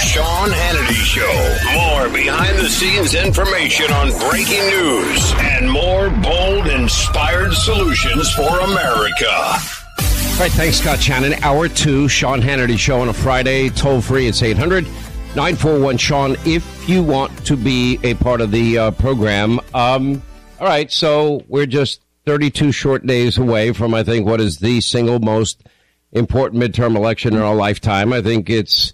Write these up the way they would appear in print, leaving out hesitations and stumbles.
Sean Hannity Show. More behind-the-scenes information on breaking news and more bold, inspired solutions for America. All right, thanks, Scott Shannon. Hour 2, Sean Hannity Show on a Friday. Toll free, it's 800-941-SEAN if you want to be a part of the program. All right, so we're just 32 short days away from, I think, what is the single most important midterm election in our lifetime. I think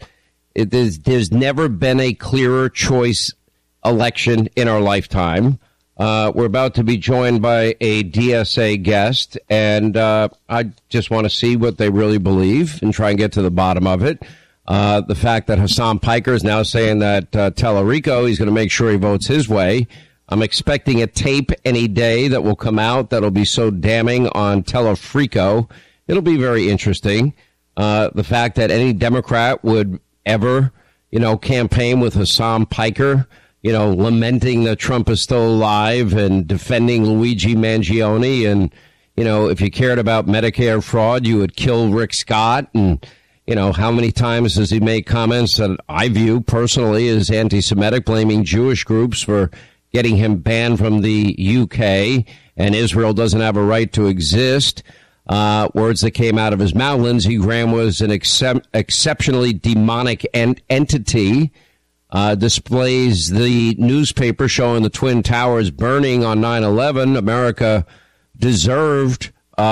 there's never been a clearer choice election in our lifetime. We're about to be joined by a DSA guest, and I just want to see what they really believe and try and get to the bottom of it. The fact that Hassan Piker is now saying that Tellerico, he's going to make sure he votes his way. I'm expecting a tape any day that will come out that'll be so damning on Telefrico. It'll be very interesting. The fact that any Democrat would ever, campaign with Hassan Piker, lamenting that Trump is still alive and defending Luigi Mangione. And, if you cared about Medicare fraud, you would kill Rick Scott. And, how many times does he make comments that I view personally as anti-Semitic, blaming Jewish groups for getting him banned from the UK, and Israel doesn't have a right to exist. Words that came out of his mouth. Lindsey Graham was an exceptionally demonic entity. Displays the newspaper showing the Twin Towers burning on 9/11. America deserved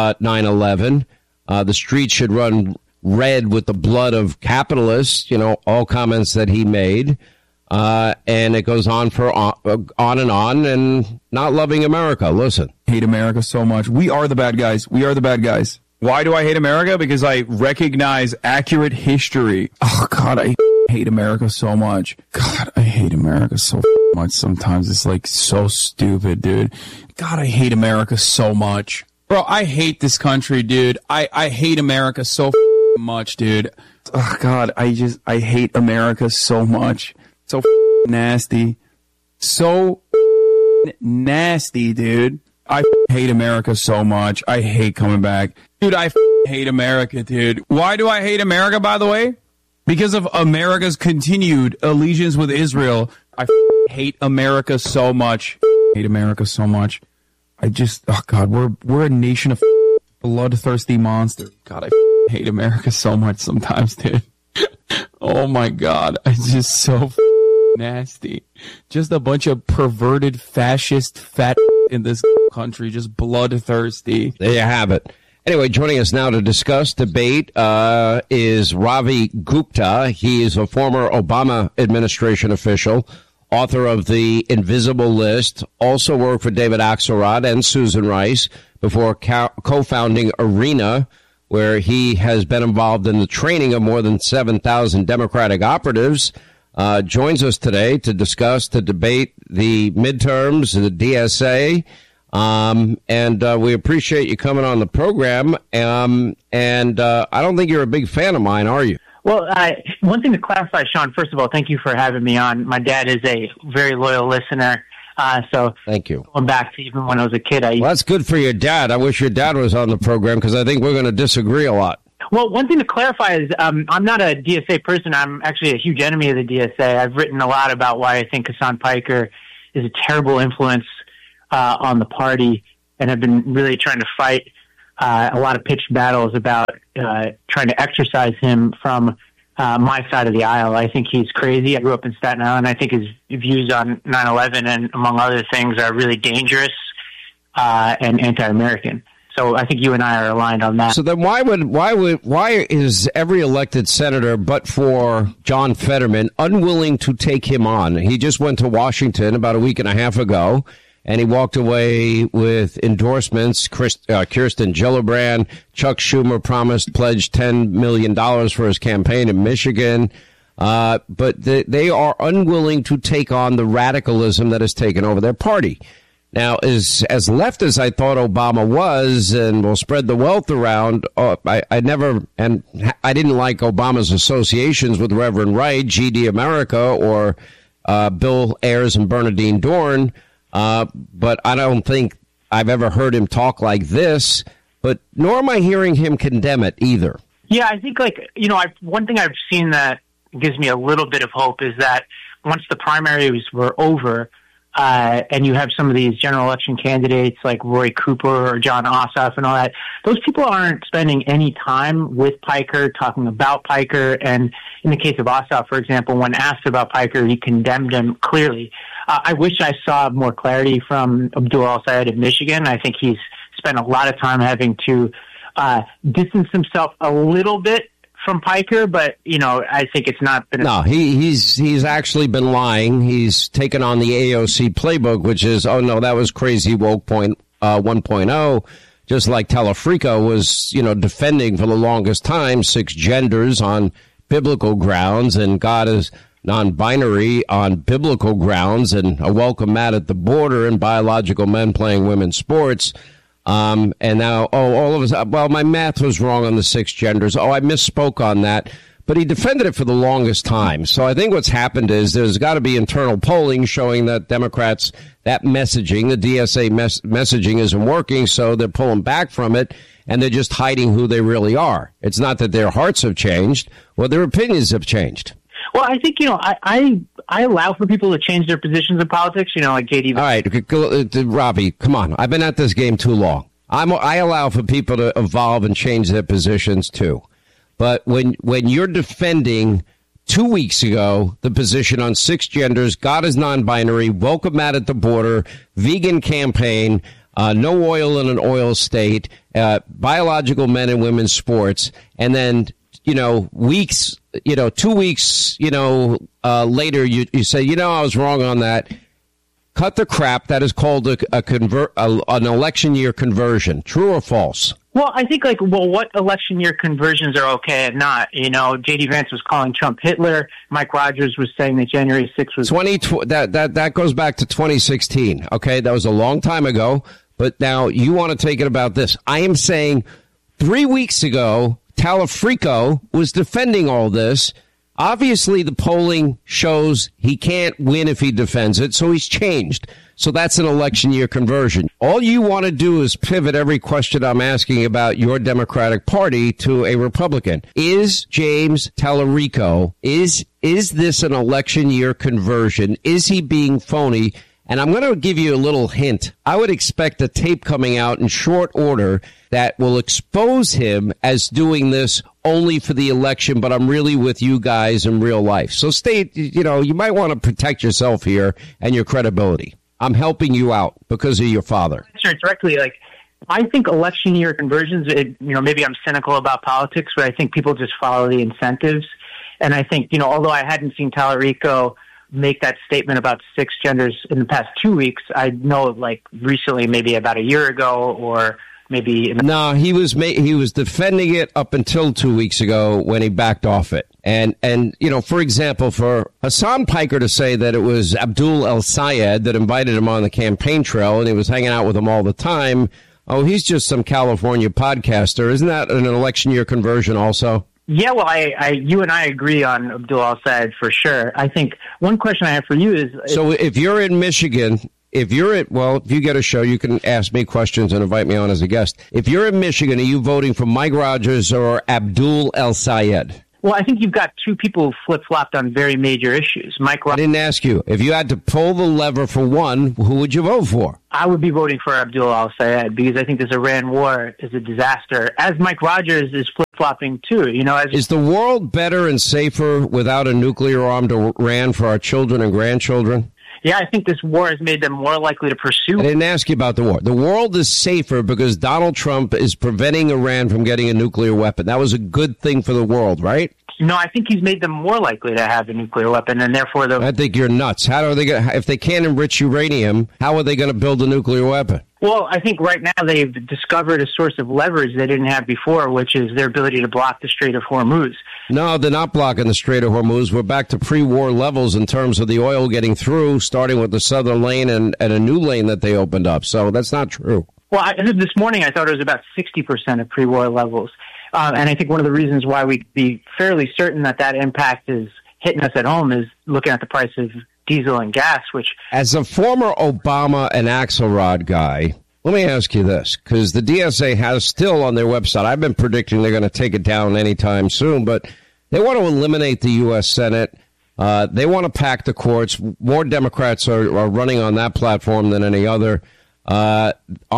9/11. The streets should run red with the blood of capitalists. All comments that he made. And it goes on and on, and not loving America. Listen. Hate America so much. We are the bad guys. We are the bad guys. Why do I hate America? Because I recognize accurate history. Oh, God, I hate America so much. God, I hate America so much sometimes. It's like so stupid, dude. God, I hate America so much. Bro, I hate this country, dude. I hate America so much, dude. Oh, God, I hate America so much. So nasty. So nasty, dude. I hate America so much. I hate coming back. Dude, I hate America, dude. Why do I hate America, by the way? Because of America's continued allegiance with Israel. I hate America so much. Hate America so much. Oh, God, we're a nation of bloodthirsty monsters. God, I hate America so much sometimes, dude. Oh, my God. It's just so nasty. Just a bunch of perverted fascist fat in this country, just bloodthirsty. There you have it. Anyway, joining us now to discuss debate is Ravi Gupta. He is a former Obama administration official, author of The Invisible List, also worked for David Axelrod and Susan Rice before co-founding Arena, where he has been involved in the training of more than 7,000 Democratic operatives. Joins us today to discuss, to debate the midterms, the DSA, and we appreciate you coming on the program. And I don't think you're a big fan of mine, are you? Well, one thing to clarify, Sean, first of all, thank you for having me on. My dad is a very loyal listener. So thank you. Going back to even when I was a kid. Well, that's good for your dad. I wish your dad was on the program because I think we're going to disagree a lot. Well, one thing to clarify is I'm not a DSA person. I'm actually a huge enemy of the DSA. I've written a lot about why I think Hassan Piker is a terrible influence on the party, and have been really trying to fight a lot of pitched battles about trying to exercise him from my side of the aisle. I think he's crazy. I grew up in Staten Island. I think his views on 9/11 and, among other things, are really dangerous and anti-American. So I think you and I are aligned on that. So then why is every elected senator but for John Fetterman unwilling to take him on? He just went to Washington about a week and a half ago, and he walked away with endorsements. Kirsten Gillibrand, Chuck Schumer pledged $10 million for his campaign in Michigan. But they are unwilling to take on the radicalism that has taken over their party. Now, as left as I thought Obama was, and will spread the wealth around, I didn't like Obama's associations with Reverend Wright, GD America, or Bill Ayers and Bernardine Dorn, but I don't think I've ever heard him talk like this, but nor am I hearing him condemn it either. Yeah, I think, one thing I've seen that gives me a little bit of hope is that once the primaries were over, and you have some of these general election candidates like Roy Cooper or John Ossoff and all that, those people aren't spending any time with Piker, talking about Piker. And in the case of Ossoff, for example, when asked about Piker, he condemned him clearly. I wish I saw more clarity from Abdul Al-Sayed of Michigan. I think he's spent a lot of time having to distance himself a little bit from Piker, but, I think it's not been... No, he's actually been lying. He's taken on the AOC playbook, which is, oh, no, that was crazy woke 1.0, just like Telefrico was, defending for the longest time 6 genders on biblical grounds, and God is non-binary on biblical grounds, and a welcome mat at the border, and biological men playing women's sports. And now, all of us, well, my math was wrong on the 6 genders. I misspoke on that. But he defended it for the longest time. So I think what's happened is there's got to be internal polling showing that Democrats, that messaging, the DSA messaging isn't working, so they're pulling back from it, and they're just hiding who they really are. It's not that their hearts have changed, or their opinions have changed. Well, I think, I allow for people to change their positions in politics, like J.D. All right, Robbie, come on. I've been at this game too long. I allow for people to evolve and change their positions, too. But when you're defending 2 weeks ago the position on 6 genders, God is non-binary, welcome mat at the border, vegan campaign, no oil in an oil state, biological men and women's sports, and then 2 weeks later, you say, I was wrong on that. Cut the crap. That is called an election year conversion. True or false? Well, I think what election year conversions are okay and not. J.D. Vance was calling Trump Hitler. Mike Rogers was saying that January 6th was... That goes back to 2016. Okay, that was a long time ago. But now you want to take it about this. I am saying 3 weeks ago, Telefrico was defending all this. Obviously, the polling shows he can't win if he defends it, so he's changed. So that's an election year conversion. All you want to do is pivot every question I'm asking about your Democratic Party to a Republican. Is James Telefrico, is this an election year conversion? Is he being phony? And I'm going to give you a little hint. I would expect a tape coming out in short order that will expose him as doing this only for the election, but I'm really with you guys in real life. So you might want to protect yourself here and your credibility. I'm helping you out because of your father. Directly, I think election year conversions, maybe I'm cynical about politics, but I think people just follow the incentives. And I think, although I hadn't seen Telefrico make that statement about 6 genders in the past 2 weeks, I know recently, maybe about a year ago, or maybe... No, he was defending it up until 2 weeks ago when he backed off it. And for example, for Hassan Piker to say that it was Abdul El-Sayed that invited him on the campaign trail and he was hanging out with him all the time, he's just some California podcaster. Isn't that an election year conversion also? Yeah, well, you and I agree on Abdul Al-Sayed for sure. I think one question I have for you is... So if you're in Michigan, if you get a show, you can ask me questions and invite me on as a guest. If you're in Michigan, are you voting for Mike Rogers or Abdul El-Sayed? Well, I think you've got 2 people who flip-flopped on very major issues. I didn't ask you. If you had to pull the lever for one, who would you vote for? I would be voting for Abdul Al-Sayed because I think this Iran war is a disaster, as Mike Rogers is flip-flopping too. Is the world better and safer without a nuclear-armed Iran for our children and grandchildren? Yeah, I think this war has made them more likely to pursue. I didn't ask you about the war. The world is safer because Donald Trump is preventing Iran from getting a nuclear weapon. That was a good thing for the world, right? No, I think he's made them more likely to have a nuclear weapon, and therefore... I think you're nuts. How are they going to... If they can't enrich uranium, how are they going to build a nuclear weapon? Well, I think right now they've discovered a source of leverage they didn't have before, which is their ability to block the Strait of Hormuz. No, they're not blocking the Strait of Hormuz. We're back to pre-war levels in terms of the oil getting through, starting with the southern lane and a new lane that they opened up. So that's not true. Well, this morning I thought it was about 60% of pre-war levels. And I think one of the reasons why we'd be fairly certain that impact is hitting us at home is looking at the price of diesel and gas, which... As a former Obama and Axelrod guy, let me ask you this, because the DSA has still on their website, I've been predicting they're going to take it down anytime soon, but They want to eliminate the U.S. Senate. They want to pack the courts. More Democrats are running on that platform than any other. On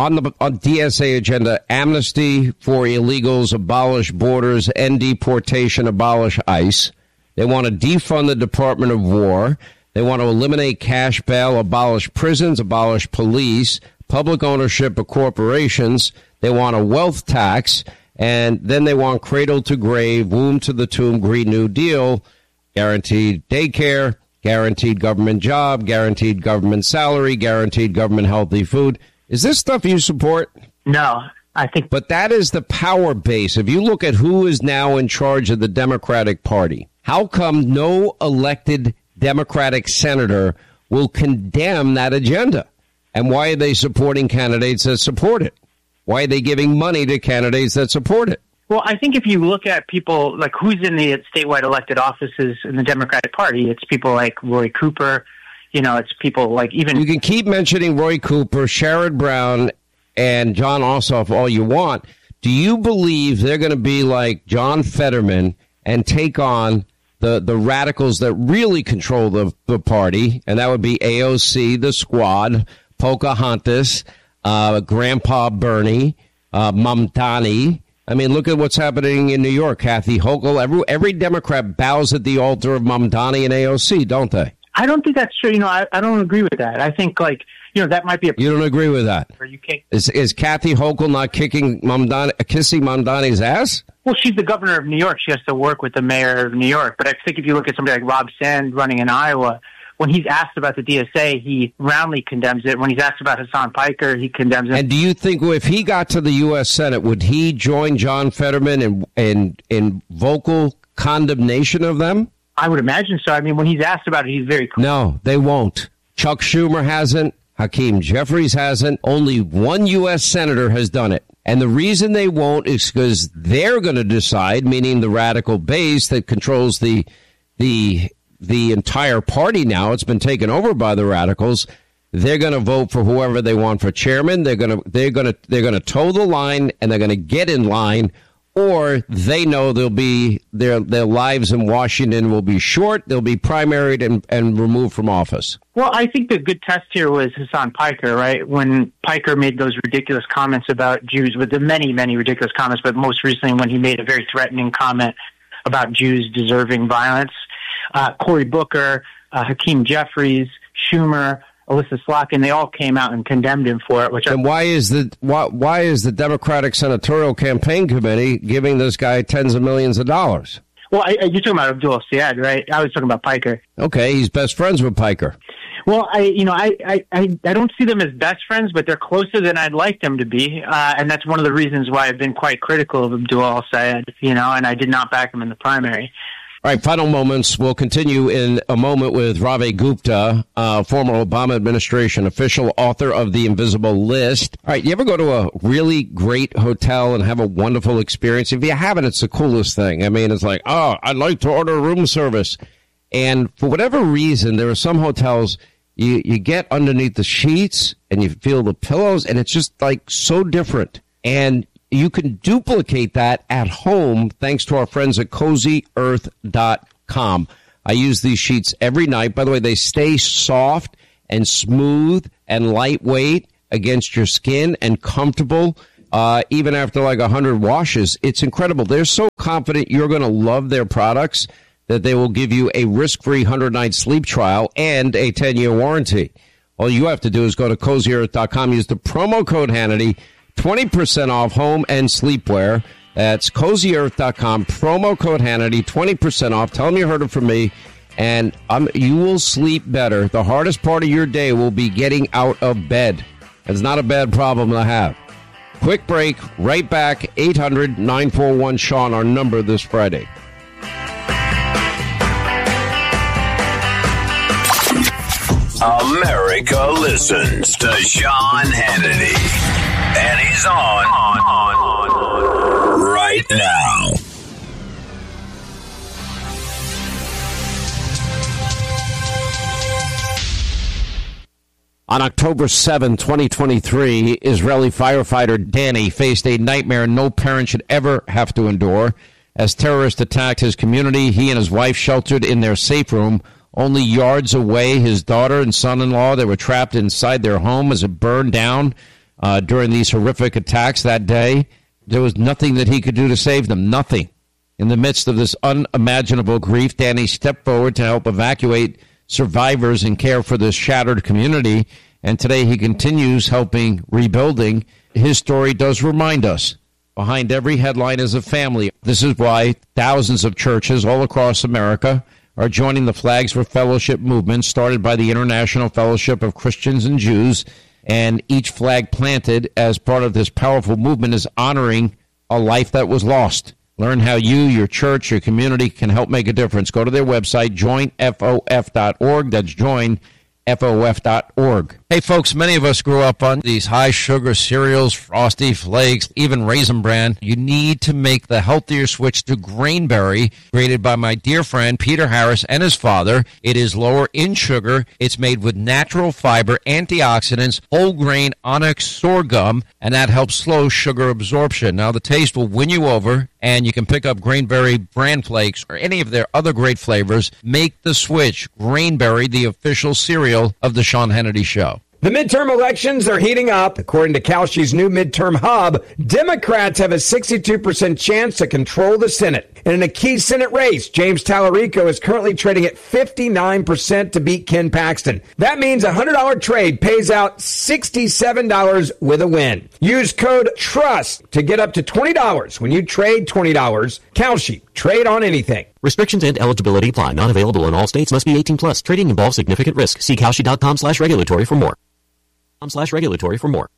DSA agenda, amnesty for illegals, abolish borders, end deportation, abolish ICE. They want to defund the Department of War. They want to eliminate cash bail, abolish prisons, abolish police, public ownership of corporations. They want a wealth tax. And then they want cradle to grave, womb to the tomb, Green New Deal, guaranteed daycare, guaranteed government job, guaranteed government salary, guaranteed government healthy food. Is this stuff you support? No, I think. But that is the power base. If you look at who is now in charge of the Democratic Party, how come no elected Democratic senator will condemn that agenda? And why are they supporting candidates that support it? Why are they giving money to candidates that support it? Well, I think if you look at people like who's in the statewide elected offices in the Democratic Party, it's people like Roy Cooper. You know, it's people like even... You can keep mentioning Roy Cooper, Sherrod Brown, and John Ossoff all you want. Do you believe they're going to be like John Fetterman and take on the radicals that really control the party? And that would be AOC, the Squad, Pocahontas, Grandpa Bernie, Mamdani. I mean, look at what's happening in New York. Kathy Hochul. Every Democrat bows at the altar of Mamdani and AOC, don't they? I don't think that's true. You know, I don't agree with that. I think, like, you know, that might be a... You don't agree with that? You can't... Is Kathy Hochul not kissing Mamdani's ass? Well, she's the governor of New York. She has to work with the mayor of New York. But I think if you look at somebody like Rob Sand running in Iowa, when he's asked about the DSA, he roundly condemns it. When he's asked about Hassan Piker, he condemns it. And do you think if he got to the U.S. Senate, would he join John Fetterman in vocal condemnation of them? I would imagine so. I mean, when he's asked about it, he's very clear. No, they won't. Chuck Schumer hasn't. Hakeem Jeffries hasn't. Only one U.S. senator has done it. And the reason they won't is because they're going to decide, meaning the radical base that controls the entire party now. It's been taken over by the radicals. They're going to vote for whoever they want for chairman. They're going to toe the line, and they're going to get in line, or they know they'll be their lives in Washington will be short. They'll be primaried and removed from office. Well, I think the good test here was Hassan Piker, right? When Piker made those ridiculous comments about Jews, with the many, many ridiculous comments, but most recently when he made a very threatening comment about Jews deserving violence. Cory Booker, Hakeem Jeffries, Schumer, Alyssa Slotkin, they all came out and condemned him for it. And why is the Democratic Senatorial Campaign Committee giving this guy tens of millions of dollars? Well, you're talking about Abdul Syed, right? I was talking about Piker. Okay, he's best friends with Piker. Well, I don't see them as best friends, but they're closer than I'd like them to be, and that's one of the reasons why I've been quite critical of Abdul Syed, and I did not back him in the primary. All right, final moments. We'll continue in a moment with Ravi Gupta, former Obama administration official, author of The Invisible List. All right, you ever go to a really great hotel and have a wonderful experience? If you haven't, it's the coolest thing. I mean, it's like, oh, I'd like to order room service. And for whatever reason, there are some hotels, you get underneath the sheets and you feel the pillows, and it's just like so different. And you can duplicate that at home thanks to our friends at CozyEarth.com. I use these sheets every night. By the way, they stay soft and smooth and lightweight against your skin and comfortable, even after like 100 washes. It's incredible. They're so confident you're going to love their products that they will give you a risk-free 100-night sleep trial and a 10-year warranty. All you have to do is go to CozyEarth.com, use the promo code Hannity, 20% off home and sleepwear. That's CozyEarth.com, promo code Hannity, 20% off. Tell them you heard it from me, and you will sleep better. The hardest part of your day will be getting out of bed. It's not a bad problem to have. Quick break, right back, 800-941-SEAN, our number this Friday. America listens to Sean Hannity. And he's on right now. On October 7, 2023, Israeli firefighter Danny faced a nightmare no parent should ever have to endure. As terrorists attacked his community, he and his wife sheltered in their safe room. Only yards away, his daughter and son-in-law, they were trapped inside their home as it burned down during these horrific attacks that day. There was nothing that he could do to save them, nothing. In the midst of this unimaginable grief, Danny stepped forward to help evacuate survivors and care for this shattered community. And today he continues helping rebuilding. His story does remind us, behind every headline is a family. This is why thousands of churches all across America are joining the Flags for Fellowship movement started by the International Fellowship of Christians and Jews. And each flag planted as part of this powerful movement is honoring a life that was lost. Learn how you, your church, your community can help make a difference. Go to their website, joinfof.org. That's joinfof.org. Hey, folks, many of us grew up on these high-sugar cereals, Frosty Flakes, even Raisin Bran. You need to make the healthier switch to Grainberry, created by my dear friend Peter Harris and his father. It is lower in sugar. It's made with natural fiber, antioxidants, whole grain onyx sorghum, and that helps slow sugar absorption. Now, the taste will win you over, and you can pick up Grainberry Bran Flakes or any of their other great flavors. Make the switch. Grainberry, the official cereal of the Sean Hannity Show. The midterm elections are heating up. According to Kalshi's new midterm hub, Democrats have a 62% chance to control the Senate. And in a key Senate race, James Tallarico is currently trading at 59% to beat Ken Paxton. That means a $100 trade pays out $67 with a win. Use code TRUST to get up to $20 when you trade $20. Kalshi, trade on anything. Restrictions and eligibility apply. Not available in all states. Must be 18 plus. Trading involves significant risk. See Kalshi.com/regulatory for more. /regulatory for more.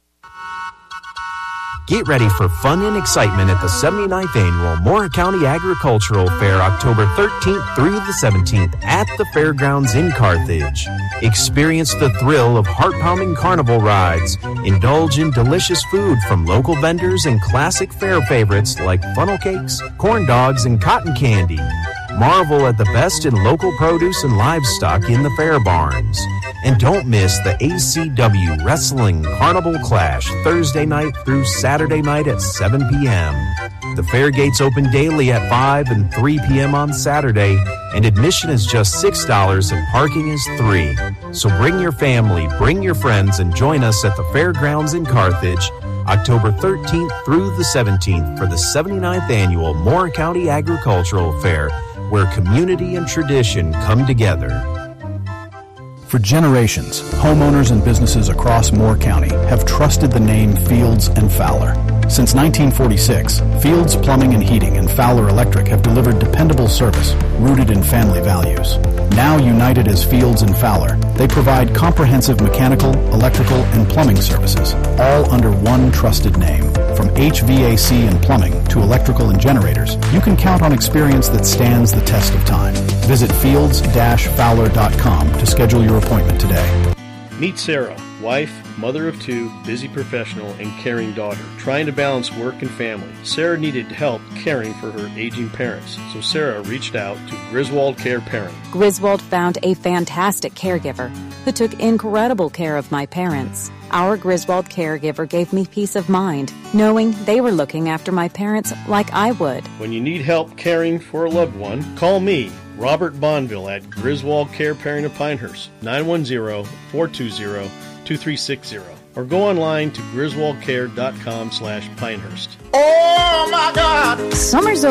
Get ready for fun and excitement at the 79th Annual Moore County Agricultural Fair, October 13th through the 17th at the Fairgrounds in Carthage. Experience the thrill of heart-pounding carnival rides. Indulge in delicious food from local vendors and classic fair favorites like funnel cakes, corn dogs, and cotton candy. Marvel at the best in local produce and livestock in the fair barns. And don't miss the ACW Wrestling Carnival Clash Thursday night through Saturday night at 7 p.m. The fair gates open daily at 5 and 3 p.m. on Saturday, and admission is just $6 and parking is $3. So bring your family, bring your friends, and join us at the Fairgrounds in Carthage, October 13th through the 17th for the 79th Annual Moore County Agricultural Fair, where community and tradition come together. For generations, homeowners and businesses across Moore County have trusted the name Fields and Fowler. Since 1946, Fields Plumbing and Heating and Fowler Electric have delivered dependable service rooted in family values. Now united as Fields and Fowler, they provide comprehensive mechanical, electrical, and plumbing services, all under one trusted name. From HVAC and plumbing to electrical and generators, you can count on experience that stands the test of time. Visit fields-fowler.com to schedule your appointment today. Meet Sarah, wife, mother of two, busy professional, and caring daughter, trying to balance work and family. Sarah needed help caring for her aging parents, so Sarah reached out to Griswold Care Parent. Griswold found a fantastic caregiver who took incredible care of my parents. Our Griswold caregiver gave me peace of mind, knowing they were looking after my parents like I would. When you need help caring for a loved one, call me, Robert Bonville, at Griswold Care Parent of Pinehurst, 910-420-2360. Or go online to griswoldcare.com/Pinehurst. Oh my God! Summer's over.